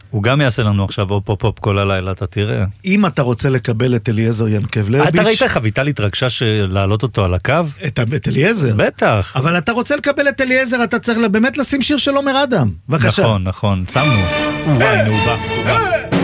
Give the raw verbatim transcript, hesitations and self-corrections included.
הוא גם יעשה לנו עכשיו אופ-אופ כל הלילה, אתה תראה. אם אתה רוצה לקבל את אליעזר ינקבלביץ'... אתה ראית איך אביטל התרגשה להעלות אותו על הקו? את, את אליעזר? בטח. אבל אתה רוצה לקבל את אליעזר, אתה צריך באמת לשים שיר של עומר אדם. בבקשה. נכון, נכון, שמנו. וואי, נו, בא, בא.